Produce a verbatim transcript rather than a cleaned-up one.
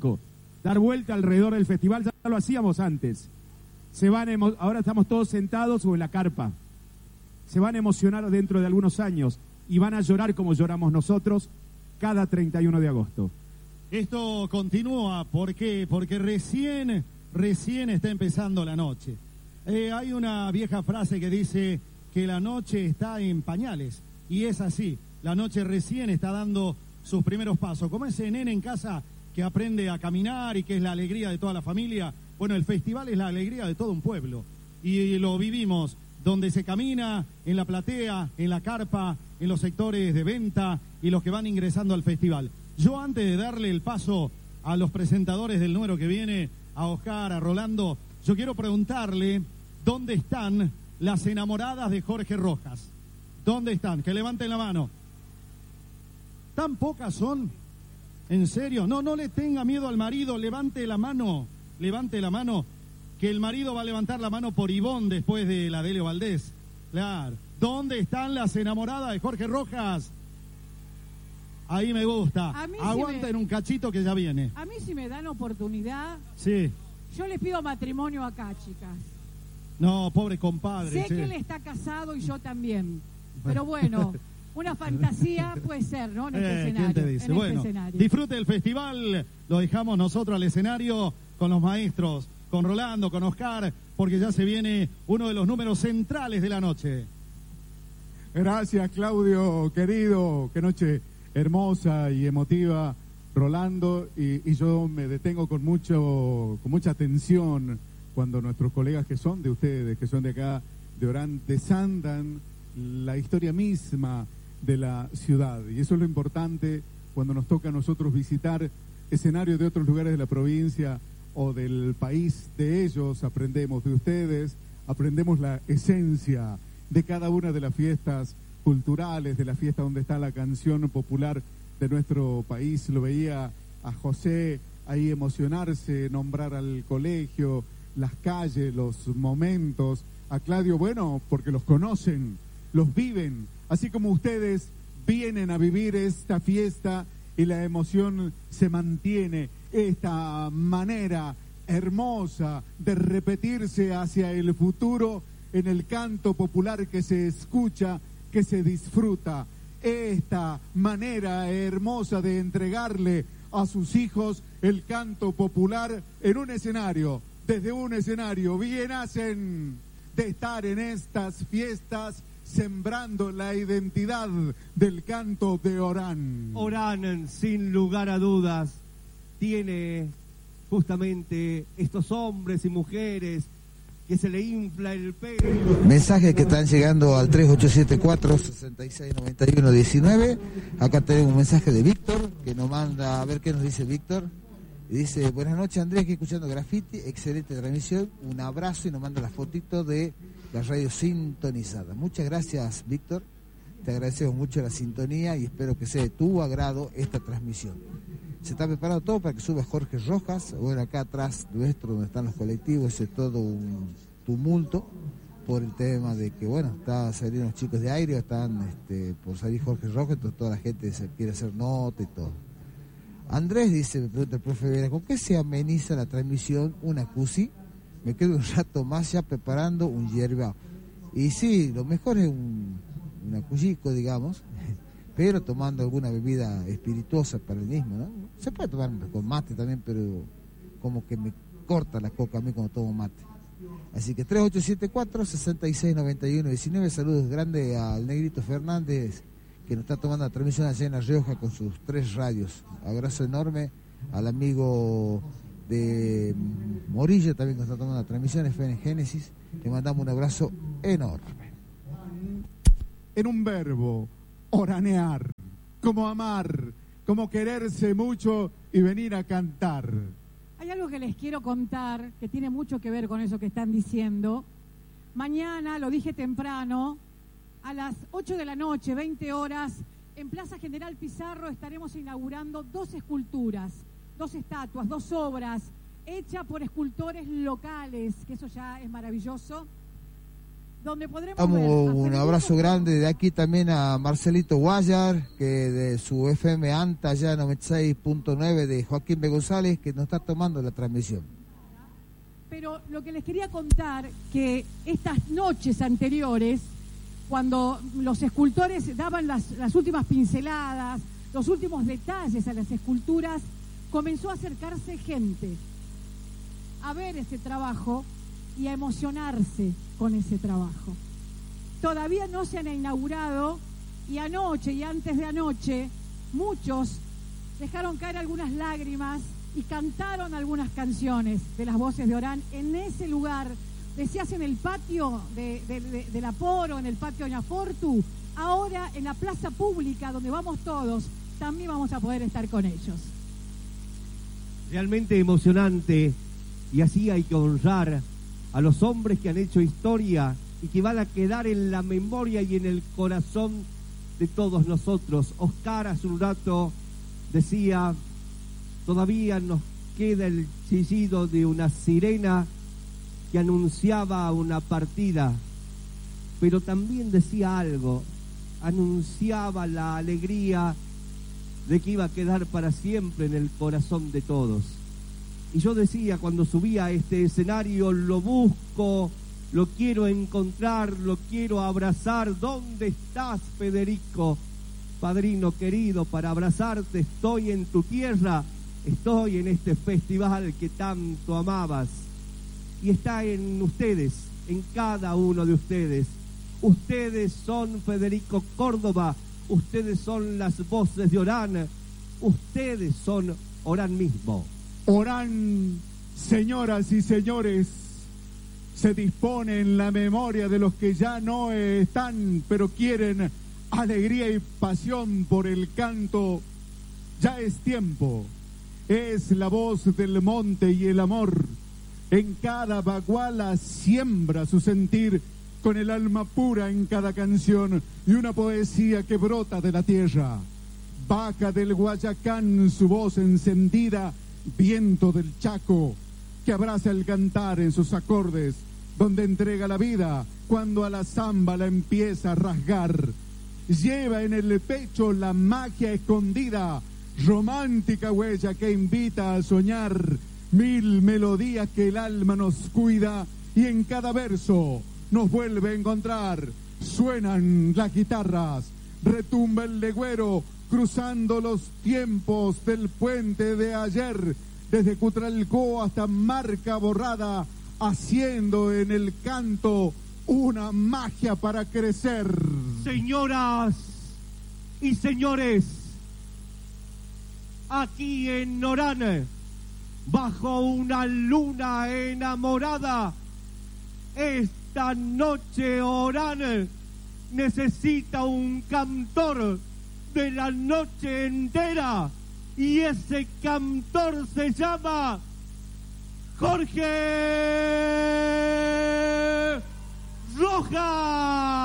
cinco. Dar vuelta alrededor del festival, ya lo hacíamos antes. Se van a emo- ahora estamos todos sentados sobre la carpa. Se van a emocionar dentro de algunos años y van a llorar como lloramos nosotros cada treinta y uno de agosto. Esto continúa, ¿por qué? Porque recién, recién está empezando la noche. Eh, hay una vieja frase que dice que la noche está en pañales, y es así, la noche recién está dando sus primeros pasos, como ese nene en casa que aprende a caminar y que es la alegría de toda la familia. Bueno, el festival es la alegría de todo un pueblo, y lo vivimos donde se camina, en la platea, en la carpa, en los sectores de venta y los que van ingresando al festival. Yo, antes de darle el paso a los presentadores del número que viene, a Oscar, a Rolando, yo quiero preguntarle dónde están las enamoradas de Jorge Rojas. ¿Dónde están? Que levanten la mano. ¿Tan pocas son? ¿En serio? No, no le tenga miedo al marido, levante la mano, levante la mano, que el marido va a levantar la mano por Ivón después de la Delio Valdés. Claro. ¿Dónde están las enamoradas de Jorge Rojas? Ahí me gusta. Aguanten si me... un cachito que ya viene. A mí, si me dan oportunidad, sí, yo les pido matrimonio acá, chicas. No, pobre compadre. Sé sí. que él está casado y yo también. Pero bueno, una fantasía puede ser, ¿no? En este eh, escenario. ¿Quién te dice? En Bueno, este escenario. Disfrute el festival. Lo dejamos nosotros al escenario con los maestros, con Rolando, con Oscar, porque ya se viene uno de los números centrales de la noche. Gracias, Claudio, querido. Qué noche hermosa y emotiva, Rolando, y, y yo me detengo con mucho, con mucha atención cuando nuestros colegas que son de ustedes, que son de acá, de Orán, desandan la historia misma de la ciudad. Y eso es lo importante cuando nos toca a nosotros visitar escenarios de otros lugares de la provincia o del país. De ellos aprendemos, de ustedes aprendemos la esencia de cada una de las fiestas culturales, de la fiesta donde está la canción popular de nuestro país. Lo veía a José ahí emocionarse, nombrar al colegio, las calles, los momentos. A Claudio, bueno, porque los conocen, los viven, así como ustedes vienen a vivir esta fiesta y la emoción se mantiene. Esta manera hermosa de repetirse hacia el futuro en el canto popular que se escucha, que se disfruta, esta manera hermosa de entregarle a sus hijos el canto popular en un escenario, desde un escenario. Bien hacen de estar en estas fiestas sembrando la identidad del canto de Orán. Orán, sin lugar a dudas, tiene justamente estos hombres y mujeres que se le infla el pelo. Mensajes que están llegando al tres ocho siete cuatro, seis seis nueve uno uno nueve. Acá tenemos un mensaje de Víctor que nos manda, a ver qué nos dice Víctor. Y dice: buenas noches, Andrés, aquí escuchando Graffiti, excelente transmisión, un abrazo, y nos manda las fotitos de la radio sintonizada. Muchas gracias, Víctor, te agradecemos mucho la sintonía y espero que sea de tu agrado esta transmisión. Se está preparando todo para que suba Jorge Rojas. Bueno, acá atrás nuestro, donde están los colectivos, es todo un tumulto por el tema de que, bueno, está saliendo los chicos de aire, están este, por salir Jorge Rojas, entonces toda la gente se quiere hacer nota y todo. Andrés dice, me pregunta el profe Vera, ¿con qué se ameniza la transmisión? Una cusi, me quedo un rato más ya preparando un hierba. Y sí, lo mejor es un, un acuyico, digamos, pero tomando alguna bebida espirituosa para el mismo, ¿no? Se puede tomar con mate también, pero como que me corta la coca a mí cuando tomo mate. Así que tres ocho siete cuatro, seis seis nueve uno uno nueve, saludos grandes al Negrito Fernández, que nos está tomando la transmisión allá en La Rioja con sus tres radios. Abrazo enorme al amigo de Morillo también que nos está tomando la transmisión, F N Génesis. Le mandamos un abrazo enorme. En un verbo, oranear, como amar, como quererse mucho y venir a cantar. Hay algo que les quiero contar que tiene mucho que ver con eso que están diciendo. Mañana, lo dije temprano, a las ocho de la noche, veinte horas, en Plaza General Pizarro estaremos inaugurando dos esculturas, dos estatuas, dos obras hechas por escultores locales, que eso ya es maravilloso. donde podremos Damos ver a un Federico abrazo Córdoba. grande de aquí también a Marcelito Guayar, que de su F M ANTA ya noventa y seis punto nueve de Joaquín B. González, que nos está tomando la transmisión. Pero lo que les quería contar, que estas noches anteriores, cuando los escultores daban las, las últimas pinceladas, los últimos detalles a las esculturas, comenzó a acercarse gente a ver ese trabajo y a emocionarse con ese trabajo. Todavía no se han inaugurado y anoche y antes de anoche muchos dejaron caer algunas lágrimas y cantaron algunas canciones de las voces de Orán en ese lugar. Decías en el patio de, de, de, de la Poro, en el patio de Ñafortu, ahora en la plaza pública donde vamos todos, también vamos a poder estar con ellos. Realmente emocionante, y así hay que honrar a los hombres que han hecho historia y que van a quedar en la memoria y en el corazón de todos nosotros. Oscar hace un rato decía, todavía nos queda el chillido de una sirena que anunciaba una partida, pero también decía algo, anunciaba la alegría de que iba a quedar para siempre en el corazón de todos. Y yo decía cuando subía a este escenario, lo busco, lo quiero encontrar, lo quiero abrazar. ¿Dónde estás, Federico? Padrino querido, para abrazarte estoy en tu tierra, estoy en este festival que tanto amabas. Y está en ustedes, en cada uno de ustedes. Ustedes son Federico Córdoba, ustedes son las voces de Orán, ustedes son Orán mismo. Orán, señoras y señores, se dispone en la memoria de los que ya no están, pero quieren alegría y pasión por el canto. Ya es tiempo, es la voz del monte y el amor. En cada baguala siembra su sentir, con el alma pura en cada canción y una poesía que brota de la tierra. Baja del Guayacán su voz encendida, viento del Chaco que abraza el cantar en sus acordes, donde entrega la vida cuando a la zamba la empieza a rasgar. Lleva en el pecho la magia escondida, romántica huella que invita a soñar, mil melodías que el alma nos cuida y en cada verso nos vuelve a encontrar. Suenan las guitarras, retumba el legüero, cruzando los tiempos del puente de ayer, desde Cutralcó hasta Marca Borrada, haciendo en el canto una magia para crecer. Señoras y señores, aquí en Orán, bajo una luna enamorada, esta noche Orán necesita un cantor de la noche entera, y ese cantor se llama Jorge Rojas.